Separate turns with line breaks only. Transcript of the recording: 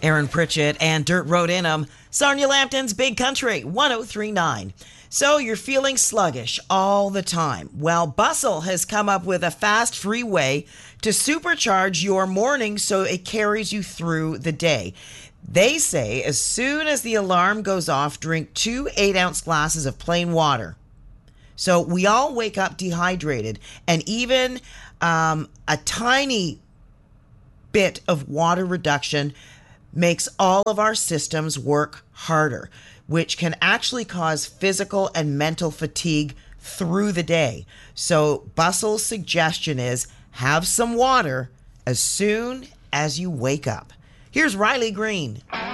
Aaron Pritchett and Dirt Road in 'em. Sarnia Lambton's Big Country 1039. So you're feeling sluggish all the time. Well, Bustle has come up with a fast, free way to supercharge your morning so it carries you through the day. They say as soon as the alarm goes off, drink 2 8-ounce glasses of plain water. So we all wake up dehydrated, and even a tiny bit of water reduction makes all of our systems work harder, which can actually cause physical and mental fatigue through the day. So Bustle's suggestion is have some water as soon as you wake up. Here's Riley Green.